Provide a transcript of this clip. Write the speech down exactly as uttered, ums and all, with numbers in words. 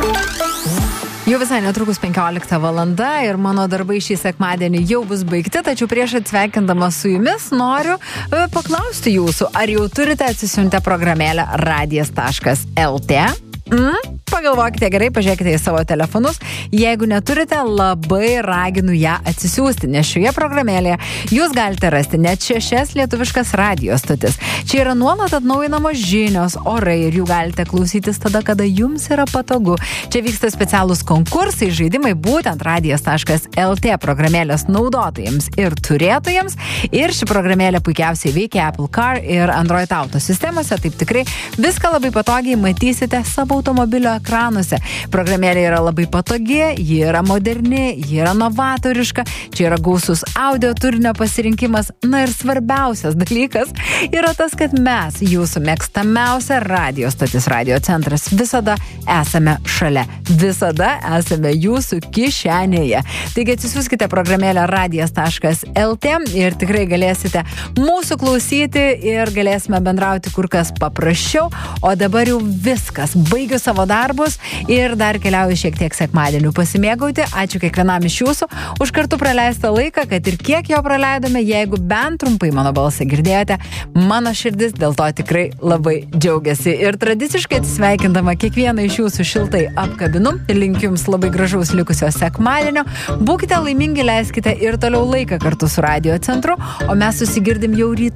Jau visai netrukus penkiolikta valanda ir mano darbai šį sekmadienį jau bus baigti, tačiau prieš atsveikindama su jumis noriu paklausti jūsų, ar jau turite atsisiuntę programėlę radijas taškas el tė? Mm? Pagalvokite gerai, pažiūrėkite į savo telefonus. Jeigu neturite, labai raginu ją atsisiųsti, nes šioje programėlėje jūs galite rasti net šešias lietuviškas radijo stotis. Čia yra nuolat atnaujinamos žinios, orai ir jų galite klausytis tada, kada jums yra patogu. Čia vyksta specialūs konkursai, žaidimai būtent radijas taškas el tė programėlės naudotojams ir turėtojams. Ir ši programėlė puikiausiai veikia Apple Car ir Android Auto sistemose, taip tikrai viską labai patogiai matysite savo automobilio ekranuose. Programėlė yra labai patogi, ji yra moderni, ji yra novatoriška, čia yra gausus audio turinio pasirinkimas. Na ir svarbiausias dalykas yra tas, kad mes, jūsų mėgstamiausia radijo stotis, radijo centras, visada esame šalia, visada esame jūsų kišenėje. Taigi atsisiųskite programėlę radijas taškas el tė ir tikrai galėsite mūsų klausyti ir galėsime bendrauti kur kas paprasčiau. O dabar jau viskas, baigiu savo darbus ir dar keliauju šiek tiek sekmadienių pasimėgauti. Ačiū kiekvienam iš jūsų už kartu praleistą laiką, kad ir kiek jo praleidome, jeigu bent trumpai mano balsą girdėjote, mano širdis dėl to tikrai labai džiaugiasi. Ir tradiciškai atsisveikindama kiekvieną iš jūsų šiltai apkabinu, linkiu jums labai gražaus likusio sekmadienio, būkite laimingi, leiskite ir toliau laiką kartu su Radio Centru, o mes susigirdim jau rytoj.